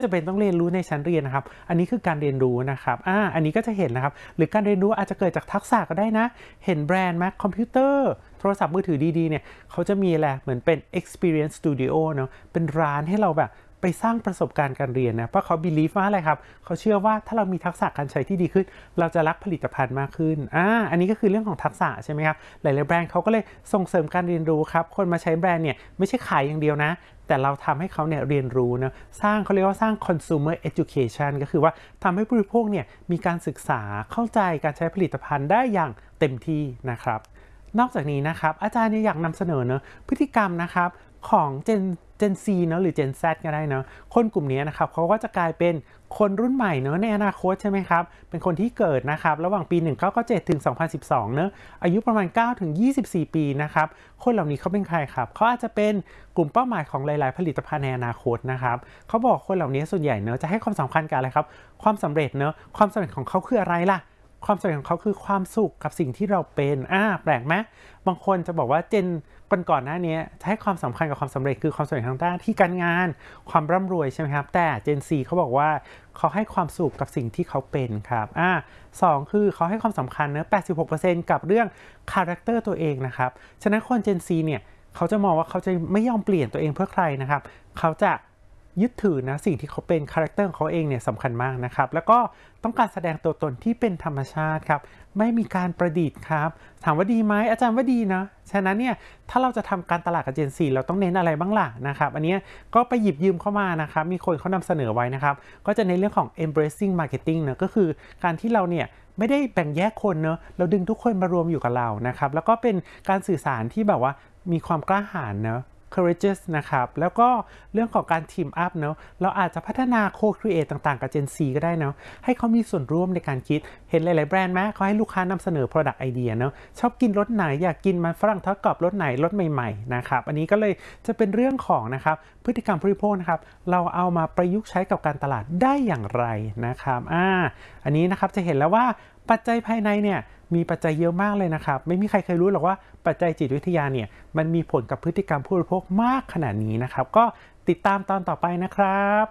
จะเป็นต้องเรียนรู้ในชั้นเรียนนะครับอันนี้คือการเรียนรู้นะครับอันนี้ก็จะเห็นนะครับหรือการเรียนรู้อาจจะเกิดจากทักษะก็ได้นะเห็นแบรนด์ Mac คอมพิวเตอร์โทรศัพท์มือถือดีๆเนี่ยเขาจะมีอะไรเหมือนเป็น experience studio เนาะเป็นร้านให้เราแบบไปสร้างประสบการณ์การเรียนนะเพราะเขา believe ว่าอะไรครับเขาเชื่อว่าถ้าเรามีทักษะการใช้ที่ดีขึ้นเราจะรักผลิตภัณฑ์มากขึ้นอันนี้ก็คือเรื่องของทักษะใช่ไหมครับหลายๆแบรนด์เขาก็เลยส่งเสริมการเรียนรู้ครับคนมาใช้แบรนด์เนี่ยไม่ใช่ขายอย่างเดียวนะแต่เราทำให้เขาเนี่ยเรียนรู้นะสร้างเขาเรียกว่าสร้าง consumer education ก็คือว่าทำให้ผู้บริโภคเนี่ยมีการศึกษาเข้าใจการใช้ผลิตภัณฑ์ได้อย่างเต็มที่นะครับนอกจากนี้นะครับอาจารย์เนี่ยอยากนำเสนอเนะพฤติกรรมนะครับของGen Z เนอะหรือ Gen Z ก็ได้เนอะคนกลุ่มนี้นะครับเขาก็จะกลายเป็นคนรุ่นใหม่เนอะในอนาคตใช่ไหมครับเป็นคนที่เกิดนะครับระหว่างปี1997ถึง2012เนอะอายุประมาณ9ถึง24ปีนะครับคนเหล่านี้เขาเป็นใครครับเขาอาจจะเป็นกลุ่มเป้าหมายของหลายๆผลิตภัณฑ์ในอนาคตนะครับเขาบอกคนเหล่านี้ส่วนใหญ่เนอะจะให้ความสำคัญกับอะไรครับความสำเร็จเนอะความสำเร็จของเขาคืออะไรล่ะความสำเร็จของเขาคือความสุขกับสิ่งที่เราเป็นแปลกไหมบางคนจะบอกว่าก่อนหน้านี้จะให้ความสำคัญกับความสำเร็จคือความสำเร็จทางด้านที่การงานความร่ำรวยใช่ไหมครับแต่ Gen Z เขาบอกว่าเขาให้ความสุขกับสิ่งที่เขาเป็นครับสองคือเขาให้ความสำคัญเนอะ 86% กับเรื่องคาแรคเตอร์ตัวเองนะครับฉะนั้นคน Gen Z เนี่ยเขาจะมองว่าเขาจะไม่ยอมเปลี่ยนตัวเองเพื่อใครนะครับเขาจะยึดถือนะสิ่งที่เขาเป็นคาแรคเตอร์ของเขาเองเนี่ยสำคัญมากนะครับแล้วก็ต้องการแสดงตัวตนที่เป็นธรรมชาติครับไม่มีการประดิษฐ์ครับถามว่าดีไหมอาจารย์ว่าดีนะฉะนั้นเนี่ยถ้าเราจะทำการตลาดกับ Gen Z เราต้องเน้นอะไรบ้างล่ะนะครับอันนี้ก็ไปหยิบยืมเข้ามานะครับมีคนเขานำเสนอไว้นะครับก็จะในเรื่องของ embracing marketing นะก็คือการที่เราเนี่ยไม่ได้แบ่งแยกคนเนอะเราดึงทุกคนมารวมอยู่กับเรานะครับแล้วก็เป็นการสื่อสารที่แบบว่ามีความกล้าหาญเนอะ courageous นะครับแล้วก็เรื่องของการ team up เนาะเราอาจจะพัฒนา co-create ต่างๆกับ Gen Z ก็ได้เนาะให้เขามีส่วนร่วมในการคิดเห็นหลายๆแบรนด์ไหมเขาให้ลูกค้านำเสนอ product idea เนาะชอบกินรสไหนอยากกินมันฝรั่งทอดกรอบรสไหนรสใหม่ๆนะครับอันนี้ก็เลยจะเป็นเรื่องของนะครับพฤติกรรมผู้บริโภคนะครับเราเอามาประยุกต์ใช้กับการตลาดได้อย่างไรนะครับอันนี้นะครับจะเห็นแล้วว่าปัจจัยภายในเนี่ยมีปัจจัยเยอะมากเลยนะครับไม่มีใครเคยรู้หรอกว่าปัจจัยจิตวิทยาเนี่ยมันมีผลกับพฤติกรรมผู้บริโภคมากขนาดนี้นะครับก็ติดตามตอนต่อไปนะครับ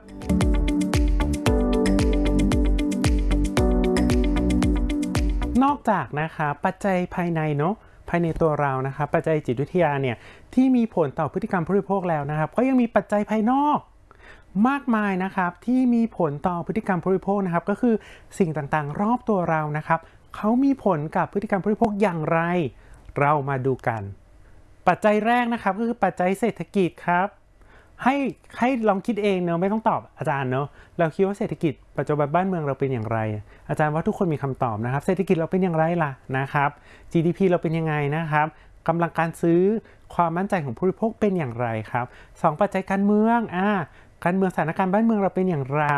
นอกจากนะครับปัจจัยภายในเนาะภายในตัวเรานะครับปัจจัยจิตวิทยาเนี่ยที่มีผลต่อพฤติกรรมผู้บริโภคแล้วนะครับก็ยังมีปัจจัยภายนอกมากมายนะครับที่มีผลต่อพฤติกรรมผู้บริโภคนะครับก็คือสิ่งต่างๆรอบตัวเรานะครับเขามีผลกับพฤติกรรมผู้บริโภคอย่างไรเรามาดูกันปัจจัยแรกนะครับก็คือปัจจัยเศรษฐกิจครับให้ลองคิดเองเนอะไม่ต้องตอบอาจารย์เนอะเราคิดว่าเศรษฐกิจปัจจุบันบ้านเมืองเราเป็นอย่างไรอาจารย์ว่าทุกคนมีคำตอบนะครับเศรษฐกิจเราเป็นอย่างไรล่ะนะครับ GDP เราเป็นยังไงนะครับกำลังการซื้อความมั่นใจของผู้บริโภคเป็นอย่างไรครับ2ปัจจัยการเมืองการเมืองสถานการณ์บ้านเมืองเราเป็นอย่างไร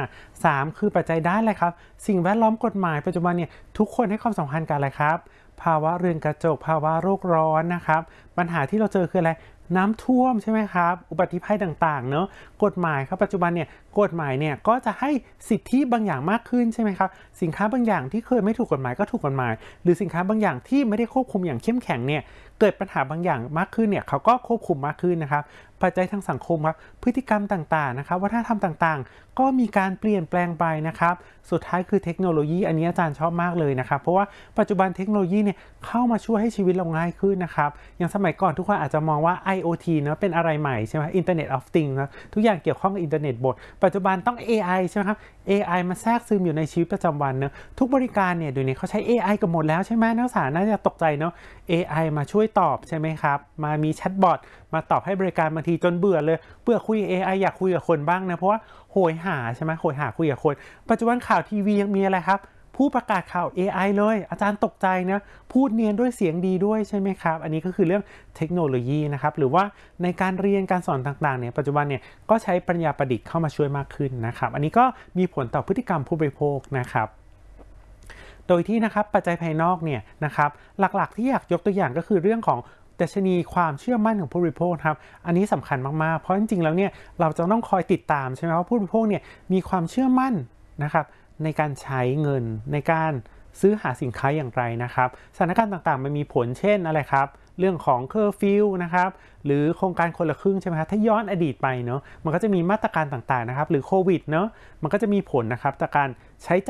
3คือปัจจัยด้านอะไรครับสิ่งแวดล้อมกฎหมายปัจจุบันเนี่ยทุกคนให้ความสำคัญกับอะไรครับภาวะเรือนกระจกภาวะโลกร้อนนะครับปัญหาที่เราเจอคืออะไรน้ำท่วมใช่ไหมครับอุบัติภัยต่างๆเนอะกฎหมายครับปัจจุบันเนี่ยกฎหมายเนี่ยก็จะให้สิทธิบางอย่างมากขึ้นใช่ไหมครับสินค้าบางอย่างที่เคยไม่ถูกกฎหมายก็ถูกกฎหมายหรือสินค้าบางอย่างที่ไม่ได้ควบคุมอย่างเข้มแข็งเนี่ยเกิดปัญหาบางอย่างมากขึ้นเนี่ยเขาก็ควบคุมมากขึ้นนะครับปัจจัยทางสังคมครับพฤติกรรมต่างๆนะครับวัฒนธรรมต่างๆก็มีการเปลี่ยนแปลงไปนะครับสุดท้ายคือเทคโนโลยีอันนี้อาจารย์ชอบมากเลยนะครับเพราะว่าปัจจุบันเทคโนโลยีเนี่ยเข้ามาช่วยให้ชีวิตเราง่ายขึ้นนะครับอย่างสมัยก่อนทุกคนอาจจะมองว่า IoT เนอะเป็นอะไรใหม่ใช่ไหม Internet of Things นะทุกอย่างเกี่ยวข้องกับอินเทอร์เน็ตหมดปัจจุบันต้อง AI ใช่ไหมครับ AI มาแทรกซึมอยู่ในชีวิตประจำวันเนอะทุกบริการเนี่ยเดี๋ยวนี้เขาใช้ AI กันหมดแล้วใช่ไหมนักศึกษาน่าจะตกใจเนอะ AI มาช่วยตอบใช่ไหมครับมามีแชทบอทมาตอบให้บริการบางทีจนเบื่อเลยเบื่อคุย AI อยากคุยกับคนบ้างนะเพราะว่าโหยหาใช่ไหมโหยหาคุยกับคนปัจจุบันข่าวทีวียังมีอะไรครับผู้ประกาศข่าว AI เลยอาจารย์ตกใจนะพูดเนียนด้วยเสียงดีด้วยใช่ไหมครับอันนี้ก็คือเรื่องเทคโนโลยีนะครับหรือว่าในการเรียนการสอนต่างๆเนี่ยปัจจุบันเนี่ยก็ใช้ปัญญาประดิษฐ์เข้ามาช่วยมากขึ้นนะครับอันนี้ก็มีผลต่อพฤติกรรมผู้บริโภคนะครับโดยที่นะครับปัจจัยภายนอกเนี่ยนะครับหลักๆที่อยากยกตัวอย่างก็คือเรื่องของดัชนีความเชื่อมั่นของผู้บริโภคครับอันนี้สำคัญมากๆเพราะจริงๆแล้วเนี่ยเราจะต้องคอยติดตามใช่ไหมว่าผู้บริโภคเนี่ยมีความเชื่อมั่นนะครับในการใช้เงินในการซื้อหาสินค้าอย่างไรนะครับสถานการณ์ต่างๆมันมีผลเช่นอะไรครับเรื่องของเคอร์ฟิวนะครับหรือโครงการคนละครึ่งใช่ไหมครับถ้าย้อนอดีตไปเนาะมันก็จะมีมาตรการต่างๆนะครับหรือโควิดเนาะมันก็จะมีผลนะครับจากการใช้